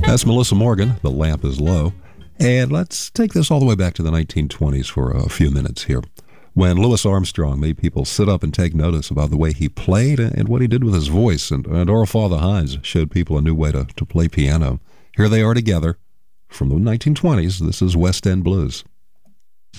That's Melissa Morgan, The Lamp is Low. And let's take this all the way back to the 1920s for a few minutes here, when Louis Armstrong made people sit up and take notice about the way he played and what he did with his voice. And Earl Father Hines showed people a new way to play piano. Here they are together from the 1920s. This is West End Blues.